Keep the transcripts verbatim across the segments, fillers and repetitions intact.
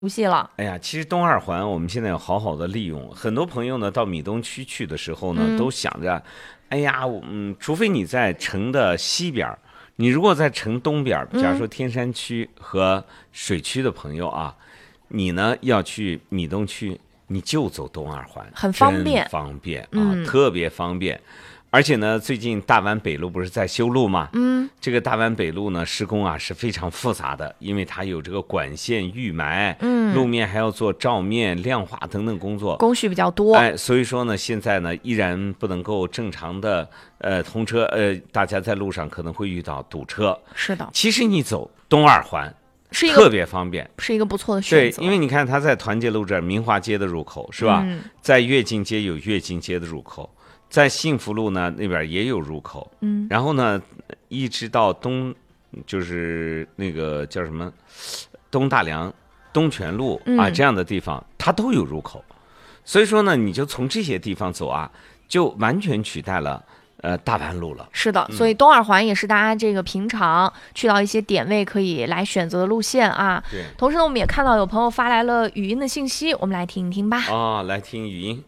熟悉了。 哎呀，其实东二环我们现在要好好的利用。很多朋友呢到米东区去的时候呢， 嗯、 都想着，哎呀，嗯，除非你在城的西边，你如果在城东边，假如说天山区和水区的朋友啊，嗯、你呢要去米东区，你就走东二环， 很方便， 方便啊， 嗯、 特别方便。而且呢，最近大湾北路不是在修路吗？ 嗯， 这个大湾北路呢，施工啊是非常复杂的，因为它有这个管线预埋， 嗯， 路面还要做照面、亮化等等工作， 工序比较多。 哎，所以说呢，现在呢依然不能够正常的呃通车，呃，大家在路上可能会遇到堵车。 是的， 其实你走东二环是一个特别方便， 是一个不错的选择。对，因为你看它在团结路这儿，明华街的入口是吧？ 嗯、 在跃进街有跃进街的入口。在幸福路呢那边也有入口， 嗯， 然后呢，一直到东，就是那个叫什么东大梁、东泉路啊、 嗯、 这样的地方，它都有入口。所以说呢，你就从这些地方走啊，就完全取代了呃大湾路了。 是的，所以东二环也是大家这个平常去到一些点位可以来选择的路线啊。 对。 同时呢，我们也看到有朋友发来了语音的信息，我们来听一听吧。 哦，来听语音。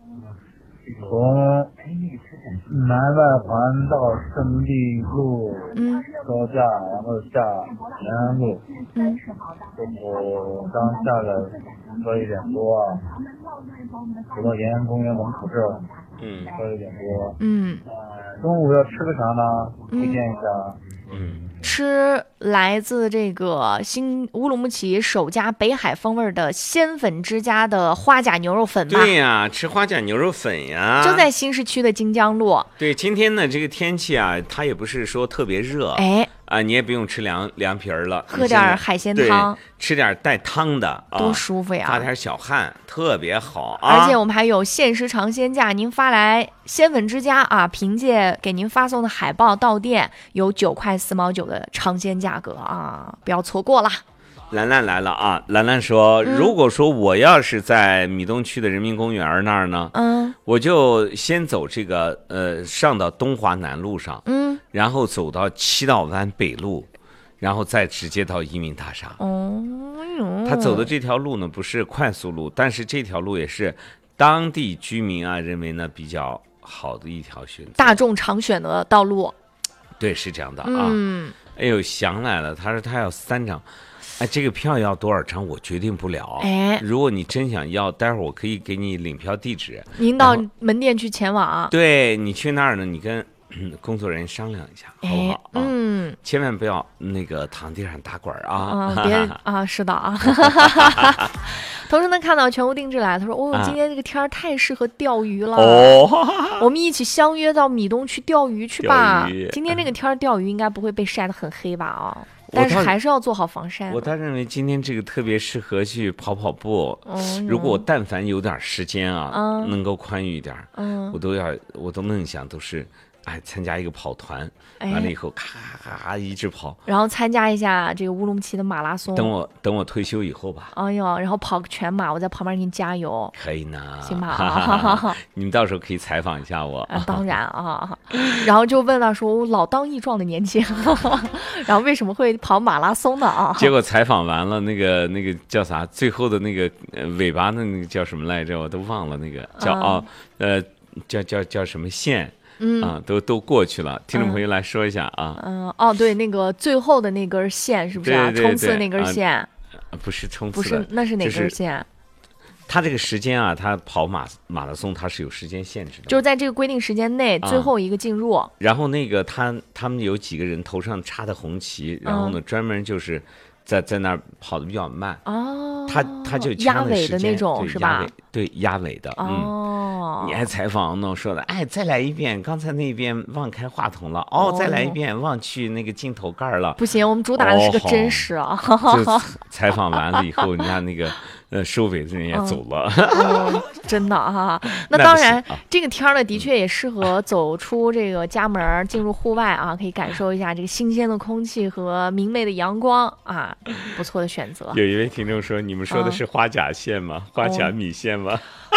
从南外环到胜利路高架，然后下延安路， 嗯， 我刚下来喝一点多啊，走到延安公园门口这儿， 嗯， 喝一点多， 嗯， 中午要吃个啥呢？推荐一下。 嗯， 吃来自这个新乌鲁木齐首家北海风味的鲜粉之家的花甲牛肉粉吧。 对呀，吃花甲牛肉粉呀， 就在新市区的金江路。 对，今天呢这个天气啊，它也不是说特别热， 哎。 啊，你也不用吃凉凉皮儿了， 喝点海鲜汤， 吃点带汤的，啊、 多舒服呀！ 发点小汗，特别好啊！ 而且我们还有限时尝鲜价，您发来鲜粉之家啊，凭借给您发送的海报到店，有九块四毛九的尝鲜价格啊，不要错过了。 兰兰来了啊！兰兰说、嗯，如果说我要是在米东区的人民公园那儿呢， 嗯， 我就先走这个呃，上到东华南路上， 嗯， 然后走到七道湾北路，然后再直接到移民大厦。 哦， 他走的这条路呢不是快速路，但是这条路也是当地居民啊认为呢比较好的一条选择， 大众常选的道路。 对，是这样的啊。 嗯， 哎呦，想来了，他说他要三张。哎，这个票要多少张我决定不了。 哎， 如果你真想要，待会儿我可以给你领票地址， 您到门店去前往。 对，你去那儿呢，你跟、嗯、工作人员商量一下，好不好啊？ 嗯， 千万不要那个躺地上打滚啊！ 啊，别啊，是的啊。同时呢，看到全屋定制来，他说：“哦，今天这个天儿太适合钓鱼了， 哦， 我们一起相约到米东去钓鱼去吧。今天这个天儿钓鱼应该不会被晒得很黑吧？啊。”但是还是要做好防晒。 我倒认为今天这个特别适合去跑跑步。 嗯、 如果我但凡有点时间啊， 嗯、 能够宽裕一点， 嗯、 我都要，我都梦想都是，哎，参加一个跑团， 哎、 完了以后咔咔一直跑， 然后参加一下这个乌鲁木齐的马拉松。 等我等我退休以后吧。 哎呦，然后跑个全马，我在旁边给你加油。 可以呢， 行吧？啊、 你们到时候可以采访一下我。 啊、当然啊，然后就问他说：“我老当益壮的年轻，然后为什么会跑马拉松呢？”啊， 结果采访完了，那个那个叫啥？最后的那个、呃、尾巴的那个叫什么来着？我都忘了，那个叫啊、嗯、呃叫叫叫什么县？ 嗯啊，都都过去了。听众朋友来说一下啊。 嗯哦，对，那个最后的那根线是不是啊？ 对对对冲刺那根线、 啊？不是冲刺， 不是，那是哪根线？ 就是他这个时间啊，他跑马马拉松，他是有时间限制的， 就是在这个规定时间内、 啊、 最后一个进入。 然后那个他他们有几个人头上插的红旗，然后呢， 嗯、 专门就是在在那儿跑的比较慢。 哦， 他他就压尾的那种是吧？ 对，压尾的。 哦， 嗯，你还采访呢，说的，哎，再来一遍，刚才那边忘开话筒了，哦，哦再来一遍，忘去那个镜头盖了。 不行，我们主打的是个真实啊。 哦、就采访完了以后，你看那个。呃，收尾的人也走了， 嗯哦、真的啊。那当然，啊、这个天儿呢，的确也适合走出这个家门，进入户外啊，可以感受一下这个新鲜的空气和明媚的阳光啊，不错的选择。 有一位听众说：“你们说的是花甲线吗？嗯、花甲米线吗？”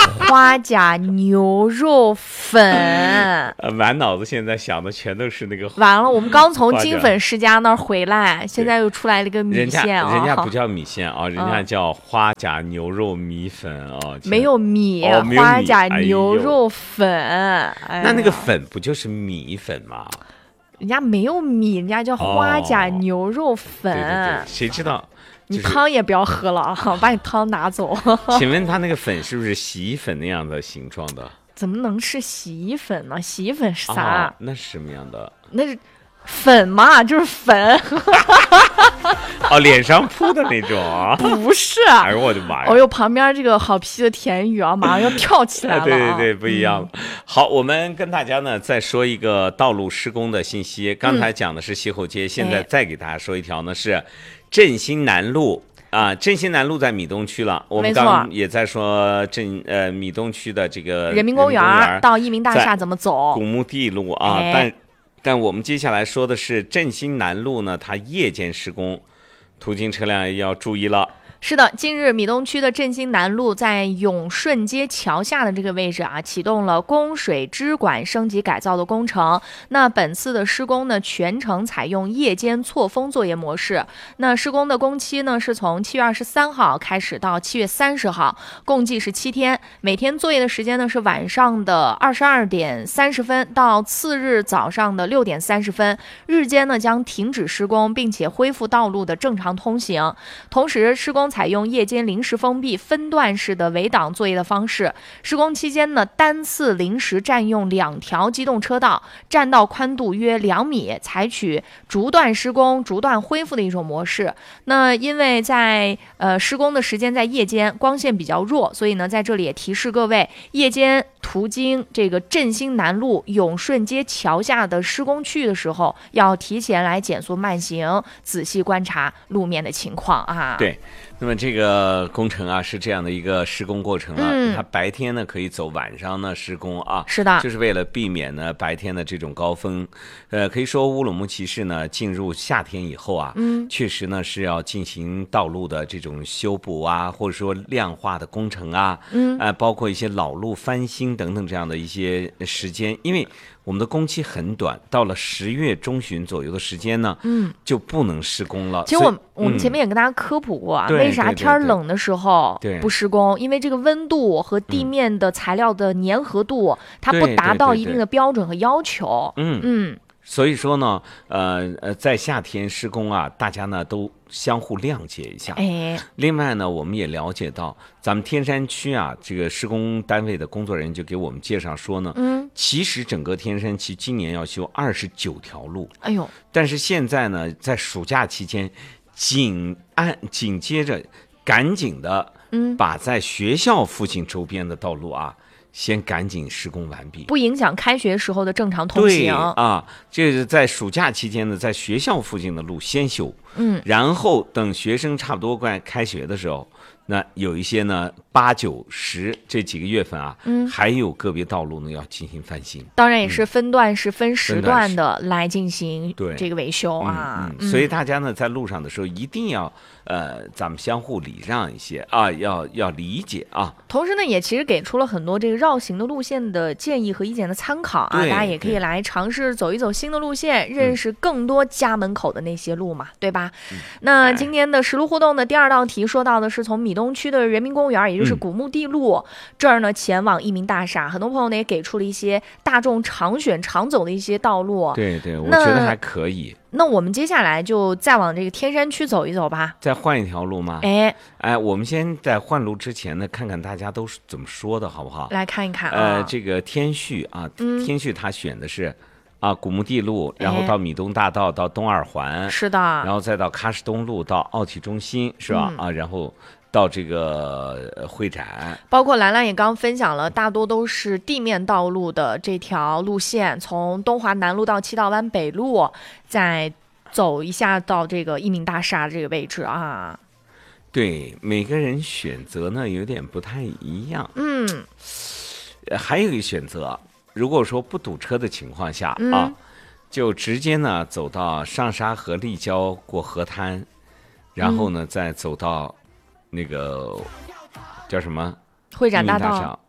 花甲牛肉粉。 呃，满脑子现在想的全都是那个。 完了，我们刚从金粉世家那儿回来，现在又出来了一个米线啊、哦。 人家不叫米线啊，人家叫花甲牛肉米粉啊、哦。 没有米， 哦、没有米花甲牛肉粉。哎、 那那个粉不就是米粉吗？ 人家没有米，人家叫花甲牛肉粉。 哦、对对对，谁知道？ 你汤也不要喝了啊，把你汤拿走。 请问他那个粉是不是洗衣粉那样的形状的？ 怎么能是洗衣粉呢？洗衣粉是啥？ 哦、那是什么样的？ 那是粉嘛，就是粉。 哦，脸上铺的那种啊？ 不是。 哎呦我的妈呀！ 哦呦，旁边这个好皮的田雨啊，马上要跳起来了、啊。 对对对，不一样、嗯。好，我们跟大家呢再说一个道路施工的信息。刚才讲的是西后街，嗯、现在再给大家说一条呢是振兴南路。啊，振兴南路在米东区了。我们刚刚也在说振呃米东区的这个人民公园到益民大厦怎么走？ 古墓地路啊，哎、但但我们接下来说的是振兴南路呢，它夜间施工，途经车辆也要注意了。 是的，近日米东区的振兴南路在永顺街桥下的这个位置啊，启动了供水支管升级改造的工程。那本次的施工呢，全程采用夜间错峰作业模式。那施工的工期呢，是从七月二十三号开始到七月三十号，共计是七天。每天作业的时间呢是晚上的二十二点三十分到次日早上的六点三十分。日间呢将停止施工，并且恢复道路的正常通行。同时，施工采用夜间临时封闭分段式的围挡作业的方式，施工期间呢，单次临时占用两条机动车道，占道宽度约两米，采取逐段施工、逐段恢复的一种模式。那因为在呃施工的时间在夜间，光线比较弱，所以呢，在这里也提示各位，夜间途经这个振兴南路永顺街桥下的施工区域的时候，要提前来减速慢行，仔细观察路面的情况啊。 对。那么这个工程啊是这样的一个施工过程啊，嗯、它白天呢可以走，晚上呢施工啊， 是的， 就是为了避免呢白天的这种高峰。呃，可以说乌鲁木齐市呢进入夏天以后啊，嗯，确实呢是要进行道路的这种修补啊，或者说亮化的工程啊，嗯，呃，包括一些老路翻新等等这样的一些时间，因为我们的工期很短，到了十月中旬左右的时间呢，嗯，就不能施工了。 其实我们我们前面也跟大家科普过啊， 嗯、 为啥天冷的时候不施工？ 对， 因为这个温度和地面的材料的粘合度，嗯、它不达到一定的标准和要求。 嗯嗯。所以说呢，呃呃，在夏天施工啊，大家呢都相互谅解一下。 哎， 另外呢，我们也了解到，咱们天山区啊，这个施工单位的工作人员就给我们介绍说呢，嗯，其实整个天山区今年要修二十九条路。 哎呦， 但是现在呢，在暑假期间，紧按紧接着，赶紧的，嗯，把在学校附近周边的道路啊。先赶紧施工完毕， 不影响开学时候的正常通行。 对啊，这是在暑假期间呢，在学校附近的路先修，嗯，然后等学生差不多快开学的时候，那有一些呢八九十这几个月份啊，嗯，还有个别道路呢要进行翻新， 当然也是分段式、嗯、分时段的来进行这个维修啊。 嗯嗯、所以大家呢在路上的时候一定要呃，咱们相互礼让一些啊，要要理解啊。 同时呢，也其实给出了很多这个绕行的路线的建议和意见的参考啊，大家也可以来尝试走一走新的路线，认识更多家门口的那些路嘛，嗯、对吧？嗯、那今天的实路互动的第二道题说到的是从米东区的人民公园，也就是古墓地路、嗯、这儿呢前往益民大厦，很多朋友呢也给出了一些大众常选常走的一些道路。 对对，我觉得还可以。 那我们接下来就再往这个天山区走一走吧。 再换一条路吗？ 哎哎，我们先在换路之前呢，看看大家都是怎么说的，好不好？ 来看一看啊。 呃，这个天旭啊，嗯、天旭他选的是啊古墓地路，然后到米东大道到东二环， 是的， 然后再到喀什东路到奥体中心，是吧？嗯、啊，然后。到这个会展， 包括兰兰也刚分享了，大多都是地面道路的这条路线，从东华南路到七道湾北路，再走一下到这个益民大厦这个位置啊。 对，每个人选择呢有点不太一样。 嗯， 还有一个选择，如果说不堵车的情况下、嗯、啊，就直接呢走到上沙河立交过河滩，然后呢、嗯、再走到。那个叫什么？ 会展大道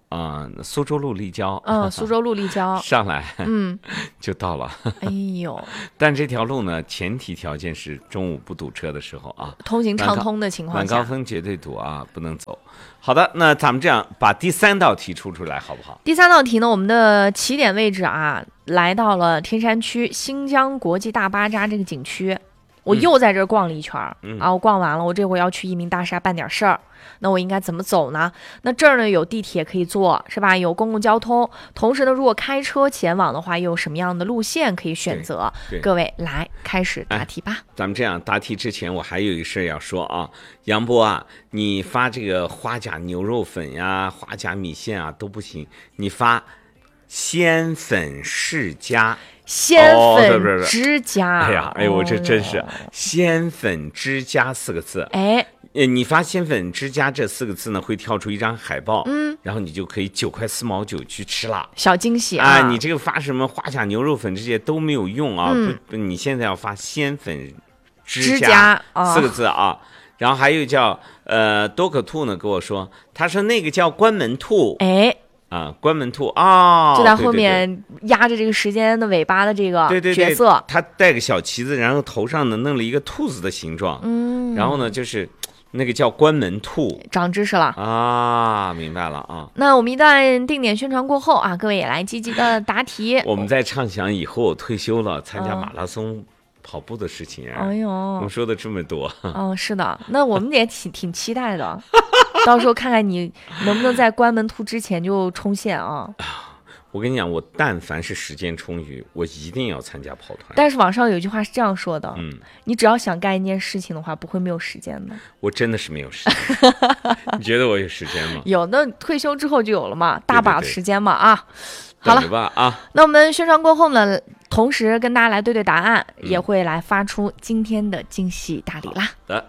啊、呃，苏州路立交， 嗯，苏州路立交上来， 嗯， 就到了。 哎呦， 但这条路呢，前提条件是中午不堵车的时候啊， 通行畅通的情况下， 晚高峰绝对堵啊，不能走。好的，那咱们这样把第三道题出出来好不好？ 第三道题呢，我们的起点位置啊，来到了天山区新疆国际大巴扎这个景区。我又在这儿逛了一圈儿、嗯、啊！我逛完了，我这回要去一鸣大厦办点事儿，那我应该怎么走呢？那这儿呢有地铁可以坐，是吧？有公共交通，同时呢，如果开车前往的话，又有什么样的路线可以选择？各位来开始答题吧、哎。 咱们这样答题之前，我还有一事要说啊，杨波啊，你发这个花甲牛肉粉呀、花甲米线啊都不行，你发鲜粉世家。 鲜粉之家、 哦、哎呀，哎，我这真是、哦、鲜粉之家四个字。 哎， 你发鲜粉之家这四个字呢，会跳出一张海报，嗯，然后你就可以九块四毛九去吃了， 小惊喜啊！ 啊你这个发什么花甲牛肉粉这些都没有用啊，嗯、不，你现在要发鲜粉之家四个字啊。哦、然后还有叫呃多可兔呢，跟我说，他说那个叫关门兔， 哎。 啊，关门兔啊、哦， 就在后面压着这个时间的尾巴的这个角色， 对对对，他带个小旗子，然后头上呢弄了一个兔子的形状，嗯，然后呢就是那个叫关门兔， 长知识了啊，明白了啊。 那我们一旦定点宣传过后啊，各位也来积极的答题。 我们在畅想以后我退休了参加马拉松。嗯跑步的事情啊， 哎呦， 我们说的这么多， 嗯，是的，那我们也挺挺期待的，到时候看看你能不能在关门兔之前就冲线啊！ 我跟你讲，我但凡是时间充裕，我一定要参加跑团。 但是网上有句话是这样说的，嗯，你只要想干一件事情的话，不会没有时间的。 我真的是没有时间，你觉得我有时间吗？ 有，那退休之后就有了嘛，大把时间嘛啊！好了吧啊， 那我们宣传过后呢，同时跟大家来对对答案，嗯、也会来发出今天的惊喜大礼啦。 好的。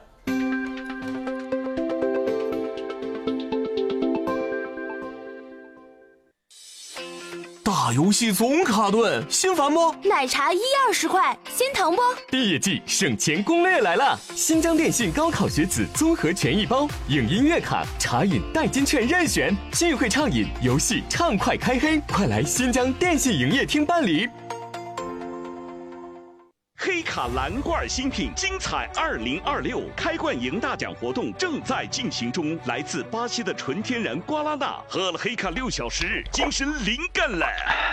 大游戏总卡顿，心烦不？ 奶茶一二十块，心疼不？ 毕业季省钱攻略来了！新疆电信高考学子综合权益包，影音乐卡、茶饮代金券任选，聚会畅饮，游戏畅快开黑，快来新疆电信营业厅办理。 黑卡蓝罐新品精彩二零二六开罐赢大奖活动正在进行中，来自巴西的纯天然瓜拉纳，喝了黑卡六小时，精神灵感了。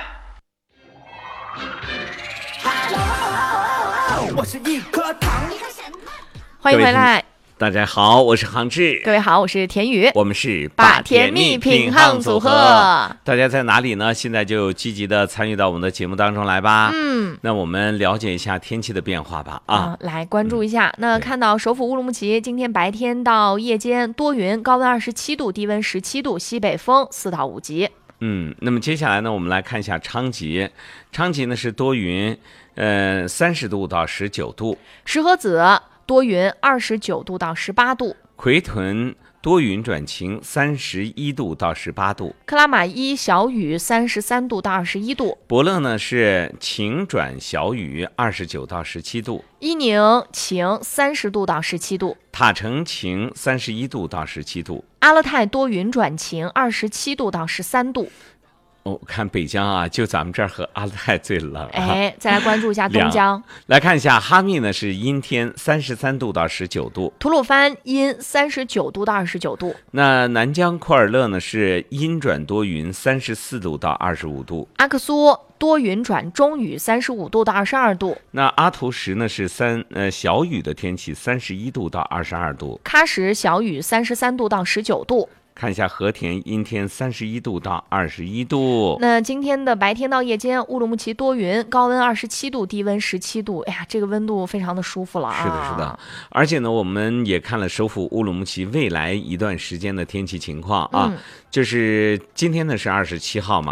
我是一颗糖。欢迎回来。 大家好，我是杭志。 各位好，我是田宇。 我们是把甜蜜品항组合。 大家在哪里呢？现在就积极的参与到我们的节目当中来吧。 嗯， 那我们了解一下天气的变化吧。啊， 嗯、来关注一下。嗯、那看到首府乌鲁木齐今天白天到夜间多云，高温二十七度，低温十七度，西北风四到五级。 嗯，那么接下来呢，我们来看一下昌吉。昌吉呢是多云，呃，三十度到十九度。 石河子多云，二十九度到十八度。 奎屯多云转晴，三十一度到十八度。 克拉玛依小雨，三十三度到二十一度。 伯乐呢是晴转小雨，二十九到十七度。 伊宁晴，三十度到十七度。 塔城晴，三十一度到十七度。 阿勒泰多云转晴，二十七度到十三度。 我、哦、看北疆啊，就咱们这儿和阿勒泰最冷、啊。 哎，再来关注一下东疆。 来看一下哈密呢是阴天，三十三度到十九度。 吐鲁番阴，三十九度到二十九度。 那南疆库尔勒呢是阴转多云，三十四度到二十五度。 阿克苏多云转中雨，三十五度到二十二度。 那阿图什呢是三呃小雨的天气，三十一度到二十二度。 喀什小雨，三十三度到十九度。 看一下和田阴天，三十一度到二十一度。 那今天的白天到夜间，乌鲁木齐多云，高温二十七度，低温十七度。哎呀，这个温度非常的舒服了啊！ 是的，是的。而且呢，我们也看了首府乌鲁木齐未来一段时间的天气情况啊。嗯、就是今天呢是二十七号嘛， 哎，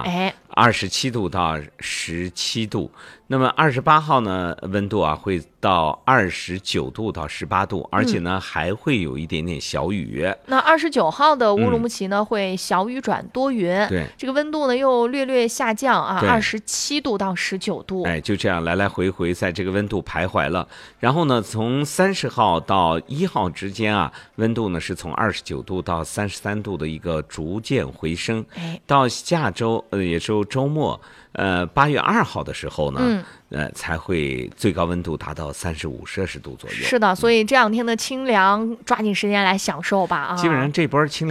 二十七度到十七度。那么二十八号呢，温度啊会到二十九度到十八度，而且呢、嗯、还会有一点点小雨。 那二十九号的乌鲁木齐呢、嗯、会小雨转多云， 对， 这个温度呢又略略下降啊，二十七度到十九度。 哎，就这样来来回回在这个温度徘徊了。然后呢，从三十号到一号之间啊，温度呢是从二十九度到三十三度的一个逐渐回升。 哎， 到下周呃也是周末。呃，八月二号的时候呢，嗯、呃，才会最高温度达到三十五摄氏度左右。 是的，所以这两天的清凉，抓紧时间来享受吧啊！ 基本上这波清凉